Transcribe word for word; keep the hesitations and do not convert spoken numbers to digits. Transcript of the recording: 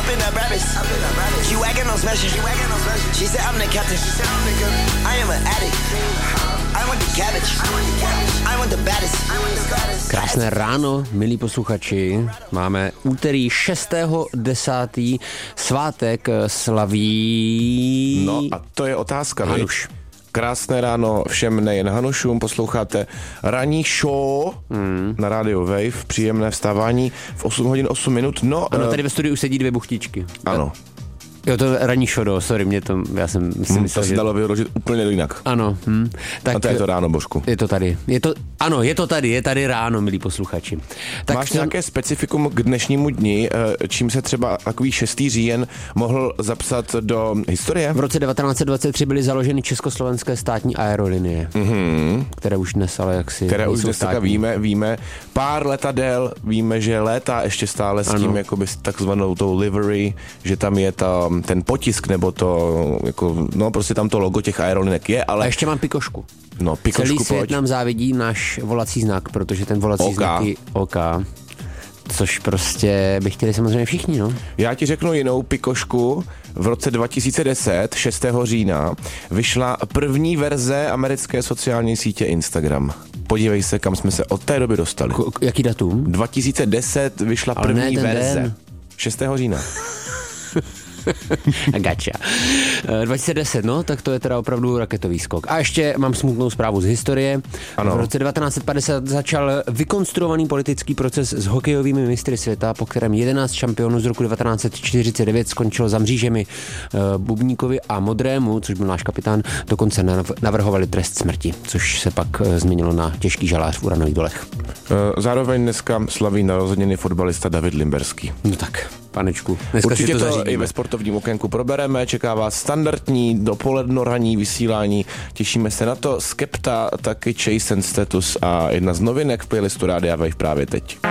been that rabbit. She wagging those measures. She said I'm the captain. I am an addict. I want the cabbage. I want the baddest. Krásné ráno, milí posluchači. Máme úterý šestého desátého svátek slaví... No a to je otázka, Hanuš. Krásné ráno všem, nejen Hanušům, posloucháte ranní show hmm. na rádiu Wave, příjemné vstávání v osm hodin osm minut. No, ano, tady ve studiu už sedí dvě buchtičky. Ano. Jo, to ranní show, sorry, mě to, já jsem si hmm, myslel, to že... se dalo vyložit úplně jinak. Ano. Hm. Tak, a to je to ráno, Božku. Je to tady. Je to, ano, je to tady, je tady ráno, milí posluchači. Tak máš jsem... nějaké specifikum k dnešnímu dni, čím se třeba takový šestý říjen mohl zapsat do historie? V roce devatenáct set dvacet tři byly založeny československé státní aerolinie, mm-hmm. které už dnes ale jaksi Které už dnes víme, víme. Pár letadel, víme, že létá ještě stále s ano. tím jakoby takzvanou tou livery, že tam je ta ten potisk, nebo to, jako, no prostě tam to logo těch aerolinek je, ale... A ještě mám pikošku. No, pikošku, Celý svět pojď. nám závidí náš volací znak, protože ten volací OK. znak je OK. Což prostě by chtěli samozřejmě všichni, no. Já ti řeknu jinou pikošku. V roce dva tisíce deset, šestého října, vyšla první verze americké sociální sítě Instagram. Podívej se, kam jsme se od té doby dostali. K- jaký datum? dva tisíce deset vyšla Ale první ne ten verze. den. šestého října. Gača. dva tisíce deset, no, tak to je teda opravdu raketový skok. A ještě mám smutnou zprávu z historie. Ano. V roce devatenáct set padesát začal vykonstruovaný politický proces s hokejovými mistry světa, po kterém jedenáct šampionů z roku devatenáct set čtyřicet devět skončilo za mřížemi. Bubníkovi a Modrému, což byl náš kapitán, dokonce navrhovali trest smrti, což se pak změnilo na těžký žalář v Uranových dolech. Zároveň dneska slaví narozeniny fotbalista David Limberský. No tak, panečku. Dneska určitě si to, to zařídíme. I ve sportovním okénku probereme, čeká vás standardní dopoledno ranní vysílání, těšíme se na to. Skepta, taky Chase and Status a jedna z novinek v playlistu Rádia Wave právě teď.